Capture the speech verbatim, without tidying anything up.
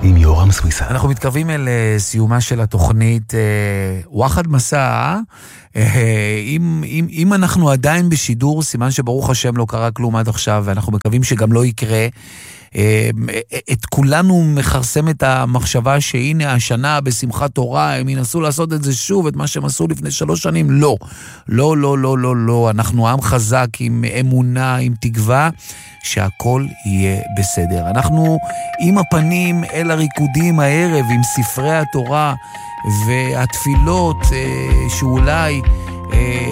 עם יורם סוויסה. אנחנו מתקרבים אל סיומה של התוכנית וואחד מסע. אם, אם, אם אנחנו עדיין בשידור, סימן שברוך השם לא קרה כלום עד עכשיו, ואנחנו מקווים שגם לא יקרה. את כולנו מחרסם את המחשבה שהנה השנה בשמחת תורה הם ינסו לעשות את זה שוב, את מה שהם עשו לפני שלוש שנים. לא, לא, לא, לא, לא, לא. אנחנו עם חזק עם אמונה, עם תקווה שהכל יהיה בסדר. אנחנו עם הפנים אל הריקודים הערב עם ספרי התורה והתפילות שאולי